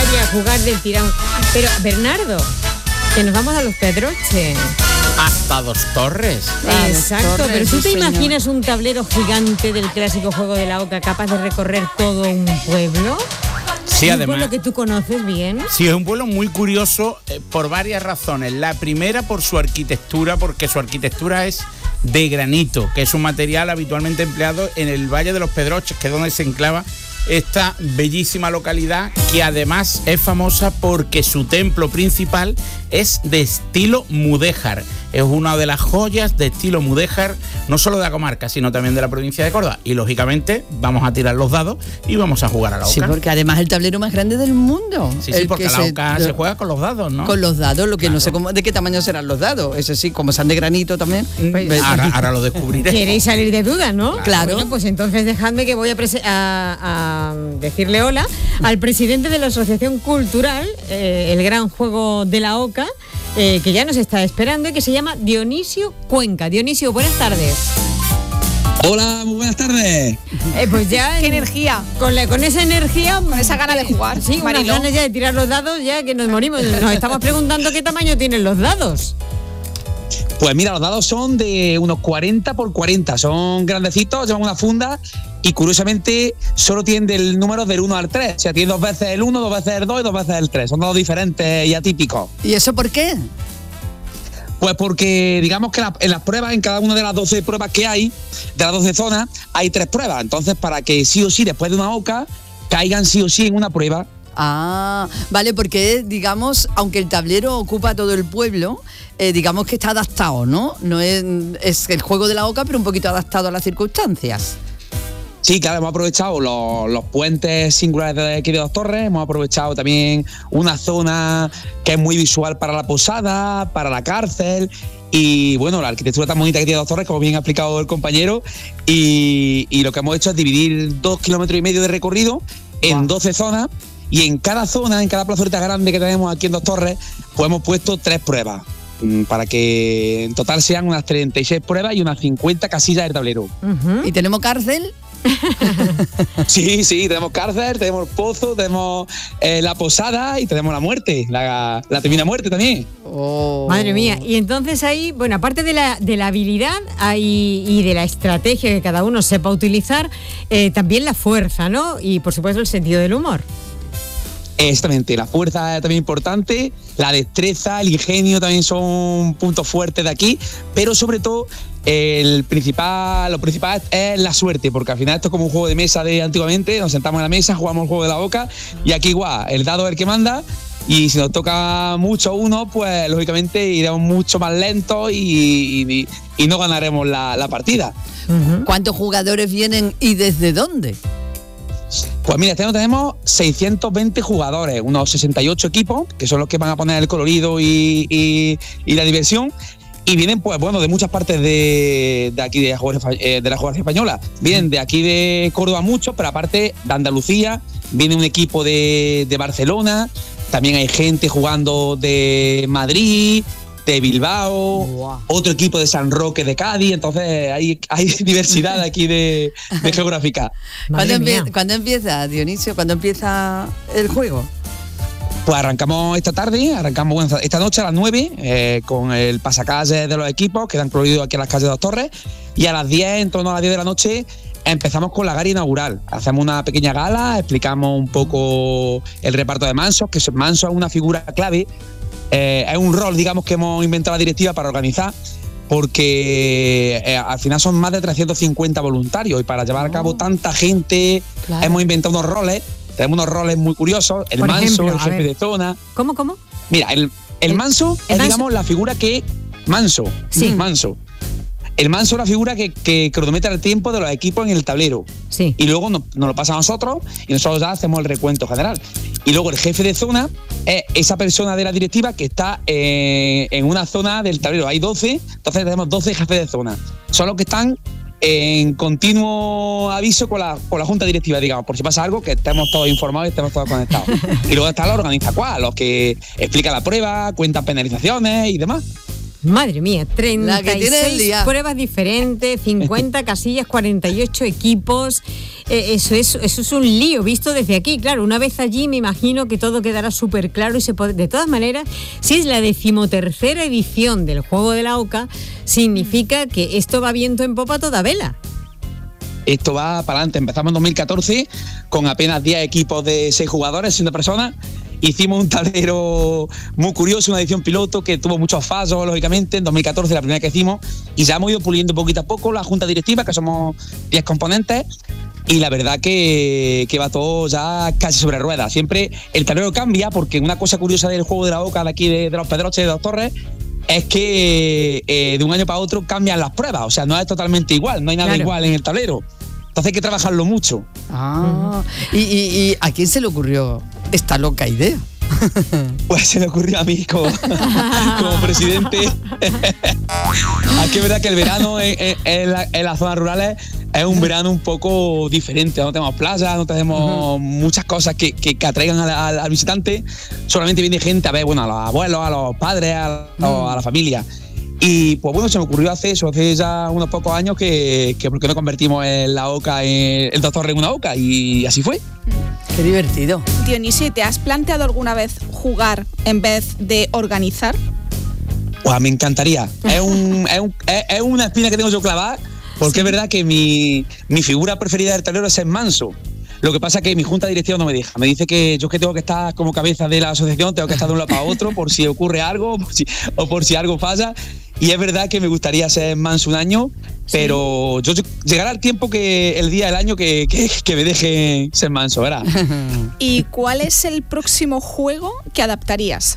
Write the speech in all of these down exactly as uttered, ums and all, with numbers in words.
disfrutar y a jugar del tirón. Pero, Bernardo, que nos vamos a Los Pedroches. Hasta Dos Torres. Ah, Exacto, Torres, pero ¿tú te sí, imaginas un tablero gigante del clásico juego de la Oca capaz de recorrer todo un pueblo? Sí, un además. pueblo que tú conoces bien. Sí, es un pueblo muy curioso eh, por varias razones. La primera, por su arquitectura, porque su arquitectura es de granito, que es un material habitualmente empleado en el Valle de los Pedroches, que es donde se enclava esta bellísima localidad, que además es famosa porque su templo principal es de estilo mudéjar. Es una de las joyas de estilo mudéjar, no solo de la comarca, sino también de la provincia de Córdoba. Y lógicamente vamos a tirar los dados y vamos a jugar a la Oca. Sí, porque además es el tablero más grande del mundo. Sí, sí, el porque que la Oca se, se juega con los dados, ¿no? Con los dados, lo que Claro. no sé cómo, de qué tamaño serán los dados. Eso sí, como sean de granito también. Pues, ahora, ahora lo descubriré. Queréis salir de duda, ¿no? Claro. Bueno, pues entonces dejadme que voy a, prese- a, a decirle hola al presidente de la Asociación Cultural, eh, el Gran Juego de la Oca, eh, que ya nos está esperando y que se llama Dionisio Cuenca. Dionisio, buenas tardes. Hola, muy buenas tardes. Eh, pues ya... ¡Qué energía! Con, la, con esa energía... Con esa gana de jugar, Sí, unas Mariló. ganas ya de tirar los dados, ya que nos morimos. Nos estamos preguntando qué tamaño tienen los dados. Pues mira, los dados son de unos cuarenta por cuarenta, son grandecitos, llevan una funda y curiosamente solo tienen del número del uno al tres. O sea, tienen dos veces el uno, dos veces el dos y dos veces el tres. Son dados diferentes y atípicos. ¿Y eso por qué? Pues porque digamos que la, en las pruebas, en cada una de las doce pruebas que hay, de las doce zonas, hay tres pruebas. Entonces, para que sí o sí, después de una oca, caigan sí o sí en una prueba. Ah, vale, porque digamos, aunque el tablero ocupa todo el pueblo, eh, digamos que está adaptado, ¿no? No es, es el juego de la Oca, pero un poquito adaptado a las circunstancias. Sí, claro, hemos aprovechado los, los puentes singulares de aquí de Dos Torres, hemos aprovechado también una zona que es muy visual para la posada, para la cárcel y bueno, la arquitectura tan bonita que tiene Dos Torres, como bien ha explicado el compañero, y, y lo que hemos hecho es dividir dos kilómetros y medio de recorrido en wow. doce zonas y en cada zona, en cada plazoleta grande que tenemos aquí en Dos Torres, pues hemos puesto tres pruebas para que en total sean unas treinta y seis pruebas y unas cincuenta casillas del tablero. Uh-huh. ¿Y tenemos cárcel? Sí, sí, tenemos cárcel, tenemos pozo, tenemos eh, la posada y tenemos la muerte, la, la temida muerte también. Oh. Madre mía, y entonces ahí, bueno, aparte de la, de la habilidad hay, y de la estrategia que cada uno sepa utilizar, eh, también la fuerza, ¿no? Y por supuesto el sentido del humor. Exactamente, la fuerza es también importante, la destreza, el ingenio también son puntos fuertes de aquí, pero sobre todo el principal, lo principal es la suerte, porque al final esto es como un juego de mesa de antiguamente, nos sentamos en la mesa, jugamos el juego de la Oca y aquí igual, el dado es el que manda y si nos toca mucho uno, pues lógicamente iremos mucho más lentos y, y, y no ganaremos la, la partida. Uh-huh. ¿Cuántos jugadores vienen y desde dónde? Pues mira, este año tenemos seiscientos veinte jugadores, unos sesenta y ocho equipos, que son los que van a poner el colorido y, y, y la diversión. Y vienen, pues bueno, de muchas partes de, de aquí de, de la geografía española. Vienen de aquí de Córdoba muchos, pero aparte de Andalucía, viene un equipo de, de Barcelona, también hay gente jugando de Madrid, de Bilbao, wow. otro equipo de San Roque de Cádiz, entonces hay, hay diversidad aquí de, de geográfica. ¿Cuándo, empie- ¿Cuándo empieza, Dionisio? ¿Cuándo empieza el juego? Pues arrancamos esta tarde, arrancamos bueno, esta noche a las nueve eh, con el pasacalles de los equipos que dan colorido aquí en las calles de Dos Torres y a las diez, en torno a las diez de la noche, empezamos con la gala inaugural. Hacemos una pequeña gala, explicamos un poco el reparto de Mansos, que Manso es una figura clave. Eh, es un rol, digamos, que hemos inventado la directiva para organizar, porque eh, al final son más de trescientos cincuenta voluntarios y para llevar a cabo tanta gente claro. hemos inventado unos roles, tenemos unos roles muy curiosos, el Por manso, ejemplo, el jefe de zona. ¿Cómo, cómo? Mira, el, el, el manso el es, manso? digamos, la figura que... Manso, sí. manso. El manso es la figura que, que cronometra el tiempo de los equipos en el tablero. Sí. Y luego nos, nos lo pasa a nosotros y nosotros ya hacemos el recuento general. Y luego el jefe de zona es esa persona de la directiva que está eh, en una zona del tablero. Hay doce, entonces tenemos doce jefes de zona. Son los que están en continuo aviso con la, con la junta directiva, digamos, por si pasa algo, que estemos todos informados y estemos todos conectados. Y luego está la organiza cual, los que explican la prueba, cuentan penalizaciones y demás. Madre mía, La que tiene el treinta y seis día. pruebas diferentes, cincuenta casillas, cuarenta y ocho equipos. Eh, eso, es, eso es un lío visto desde aquí. Claro, una vez allí me imagino que todo quedará súper claro y se pod- de todas maneras, si es la decimotercera edición del Juego de la Oca, significa que esto va viento en popa a toda vela. Esto va para adelante. Empezamos en dos mil catorce con apenas diez equipos de seis jugadores, siendo personas. Hicimos un tablero muy curioso, una edición piloto que tuvo muchos fallos, lógicamente. En dos mil catorce, la primera que hicimos, y ya hemos ido puliendo poquito a poco la junta directiva, que somos diez componentes. Y la verdad que, que va todo ya casi sobre ruedas. Siempre el tablero cambia, porque una cosa curiosa del Juego de la Oca de aquí de, de los Pedroches, de Dos Torres, es que eh, de un año para otro cambian las pruebas. O sea, no es totalmente igual, no hay nada Claro. igual en el tablero. Entonces hay que trabajarlo mucho. Ah, y, y, y ¿a quién se le ocurrió esta loca idea? Pues se me ocurrió a mí como, como presidente. Aquí es verdad que el verano en, en- en la- en las zonas rurales es un verano un poco diferente. No tenemos playa, no tenemos muchas cosas que, que, que atraigan al, al- al visitante. Solamente viene gente a ver, bueno, a los abuelos, a los padres, a, los- a la familia. Y pues bueno, se me ocurrió hace eso, hace ya unos pocos años que, que por qué no convertimos en la oca, en el Dos Torres en una oca, y así fue. Qué divertido. Dionisio, ¿te has planteado alguna vez jugar en vez de organizar? Pues me encantaría. Es, un, es, un- es- es una espina que tengo yo clavada, porque es verdad que mi, mi figura preferida del tablero es el manso. Lo que pasa es que mi junta directiva no me deja. Me dice que yo que tengo que estar como cabeza de la asociación, tengo que estar de un lado para otro por si ocurre algo por si- o por si algo falla. Y es verdad que me gustaría ser manso un año, pero yo llegará el tiempo que el día del año que, que, que me deje ser manso, ¿verdad? ¿Y cuál es el próximo juego que adaptarías?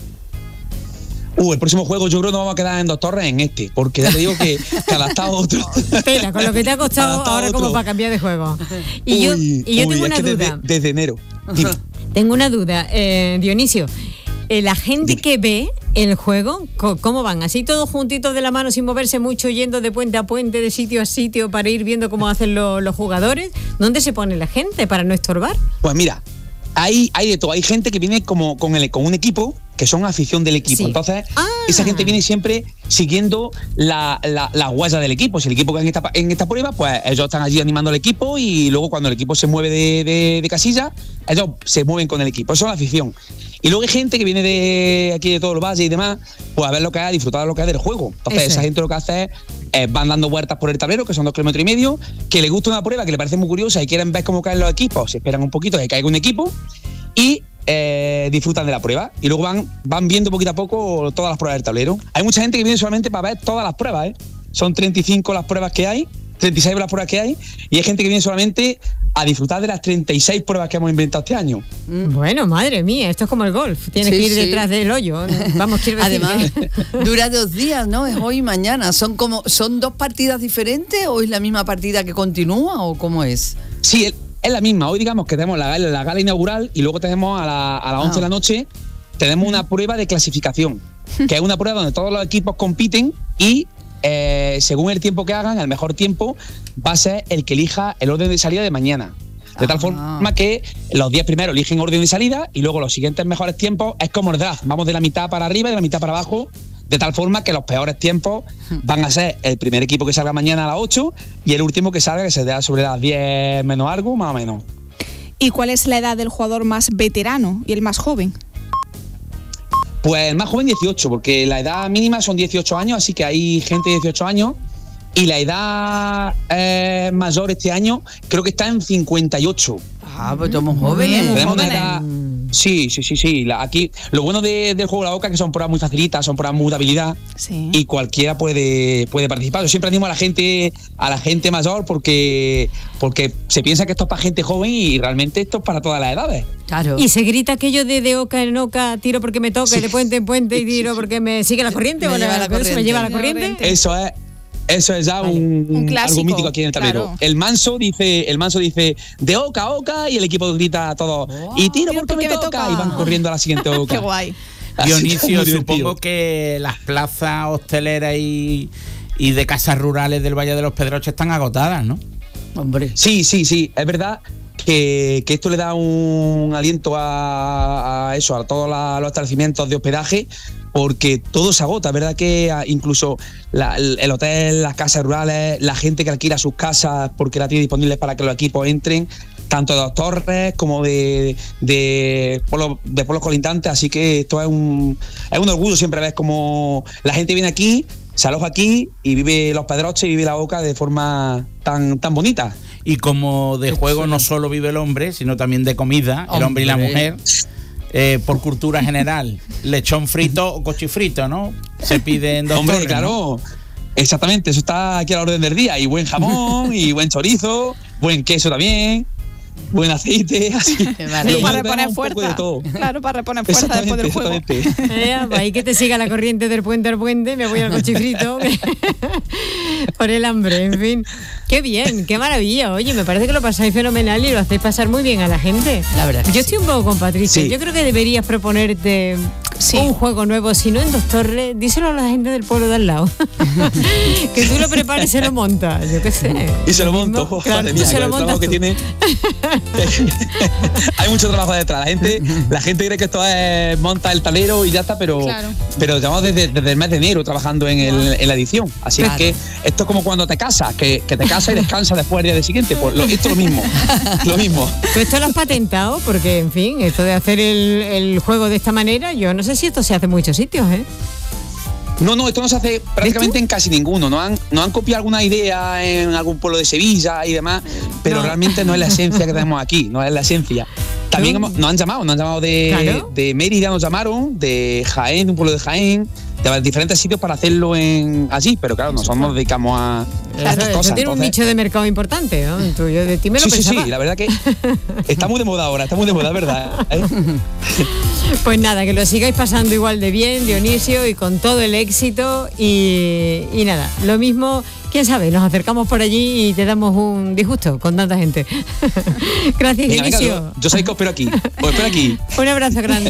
Uh, el próximo juego yo creo que nos vamos a quedar en Dos Torres en este, porque ya te digo que, que adaptado a otro. Tela, con lo que te ha costado Adaptado ahora a como otro. para cambiar de juego. Y yo, Uy, y yo uy, tengo es una que desde- duda. Desde, enero. Dime. Tengo una duda, eh, Dionisio. Eh, la gente Dime. que ve el juego, co- ¿cómo van? ¿Así todos juntitos de la mano sin moverse mucho, yendo de puente a puente, de sitio a sitio para ir viendo cómo hacen lo- los jugadores? ¿Dónde se pone la gente para no estorbar? Pues mira, hay, hay de todo. Hay gente que viene como con, el, con un equipo, que son afición del equipo. Sí. Entonces, Ah. esa gente viene siempre siguiendo la, la, la huella del equipo. Si el equipo que en esta, en esta prueba, pues ellos están allí animando al equipo, y luego cuando el equipo se mueve de, de, de casilla, ellos se mueven con el equipo. Eso es la afición. Y luego hay gente que viene de aquí de todo el valle y demás, pues a ver lo que es, a disfrutar de lo que es del juego. Entonces, Eso esa es. gente lo que hace es, eh, van dando vueltas por el tablero, que son dos kilómetros y medio, que les gusta una prueba que le parece muy curiosa y quieren ver cómo caen los equipos, se esperan un poquito que caiga un equipo y eh, disfrutan de la prueba. Y luego van, van viendo poquito a poco todas las pruebas del tablero. Hay mucha gente que viene solamente para ver todas las pruebas, ¿eh? Son treinta y cinco las pruebas que hay, treinta y seis las pruebas que hay, y hay gente que viene solamente a disfrutar de las treinta y seis pruebas que hemos inventado este año. Bueno, madre mía, esto es como el golf. Tienes Sí, que ir sí. detrás del hoyo. Vamos, quiero decir Además, que- dura dos días, ¿no? Es hoy y mañana. ¿Son como son dos partidas diferentes o es la misma partida que continúa o cómo es? Sí, es, es la misma. Hoy digamos que tenemos la gala, la gala inaugural, y luego tenemos a, la- a las once de la noche, tenemos una prueba de clasificación, que es una prueba donde todos los equipos compiten y eh, según el tiempo que hagan, el mejor tiempo va a ser el que elija el orden de salida de mañana. De tal Ah. forma que los diez primeros eligen orden de salida y luego los siguientes mejores tiempos es como el draft. Vamos de la mitad para arriba y de la mitad para abajo, de tal forma que los peores tiempos van a ser el primer equipo que salga mañana a las ocho y el último que salga que se da sobre las diez menos algo, más o menos. ¿Y cuál es la edad del jugador más veterano y el más joven? Pues el más joven dieciocho, porque la edad mínima son dieciocho años, así que hay gente de dieciocho años. Y la edad eh, mayor este año creo que está en cincuenta y ocho. Ah, pues somos jóvenes. Muy Tenemos una jóvenes. edad. Sí, sí, sí, sí. La- aquí, lo bueno de- del juego de la Oca es que son pruebas muy facilitas, son pruebas muy de habilidad Sí. y cualquiera puede, puede participar. Yo siempre animo a la gente, a la gente mayor porque, porque se piensa que esto es para gente joven y realmente esto es para todas las edades. Claro. Y se grita aquello de de oca en oca, tiro porque me toca, y de puente en puente y tiro porque me sigue la corriente. Me o lleva la pero eso me corriente. lleva la La corriente. corriente. Eso es. Eso es ya Vale. un, Un clásico, algo mítico aquí en el tablero. claro. El manso dice, el manso dice de oca a oca y el equipo grita a todos y tiro Tiro porque, me, toca. y van corriendo a la siguiente oca. Qué guay. Así que es Dionisio, muy divertido. supongo que las plazas hosteleras y, y de casas rurales del Valle de los Pedroches están agotadas, ¿no? Hombre. Sí, sí, sí, es verdad que, que esto le da un aliento a, a eso, a todos la, los establecimientos de hospedaje, porque todo se agota, ¿verdad? Que incluso la, el, el hotel, las casas rurales, la gente que alquila sus casas porque la tiene disponible para que los equipos entren, tanto de Dos Torres como de, de, pueblos, de pueblos colindantes, así que esto es un, es un orgullo siempre ver cómo la gente viene aquí, se aloja aquí y vive Los Pedroches y vive La Oca de forma tan, tan bonita. Y como de juego no solo vive el hombre, sino también de comida, el hombre y la mujer, eh, por cultura general, lechón frito o cochifrito, ¿no? Se pide en Dos Hombre, Torres, claro, ¿no? Exactamente, eso está aquí a la orden del día. Y buen jamón, y buen chorizo, buen queso también, buen aceite, así. Para reponer fuerza. Claro, para reponer fuerza después del juego. Eh, ahí que te siga la corriente del puente al puente, me voy al cochifrito por el hambre, en fin. Qué bien, qué maravilla. Oye, me parece que lo pasáis fenomenal y lo hacéis pasar muy bien a la gente. La verdad. Yo estoy un poco con Patricia. Sí. Yo creo que deberías proponerte sí. un juego nuevo. Si no en Dos Torres, díselo a la gente del pueblo de al lado. Que tú lo prepares y se lo montas. Yo qué sé. Y se lo monto. Mismo, claro, Madre mía, se lo con el trabajo montas que tú. tiene. Hay mucho trabajo detrás. La gente, la gente cree que esto es monta el tablero y ya está, pero, Claro. pero llevamos desde, desde el mes de enero trabajando en, el, en la edición. Así Claro. es que esto es como cuando te casas, que, que te casas y descansas después el día siguiente. Pues lo, esto es lo mismo. Lo mismo. ¿Tú esto lo has patentado? Porque, en fin, esto de hacer el, el juego de esta manera, yo no sé si esto se hace en muchos sitios, ¿eh? No, no, esto no se hace prácticamente en casi ninguno. Nos han, nos han copiado alguna idea en algún pueblo de Sevilla y demás, pero No. realmente no es la esencia que tenemos aquí, no es la esencia. También hemos- nos han llamado, nos han llamado de, Claro. de Mérida, nos llamaron, de Jaén, de un pueblo de Jaén, de diferentes sitios para hacerlo en allí, pero claro, nosotros nos dedicamos a, a Eso, estas eso cosas. tiene un entonces- nicho de mercado importante, ¿no? Tú, yo de ti me lo sí, sí, pensaba. sí, la verdad que está muy de moda ahora, está muy de moda, es verdad. ¿eh? Pues nada, que lo sigáis pasando igual de bien, Dionisio, y con todo el éxito. Y, y nada, lo mismo, quién sabe, nos acercamos por allí y te damos un disgusto con tanta gente. Gracias, Venga, venga, Dionisio. yo, yo soy que os espero aquí, os espero aquí. Un abrazo grande.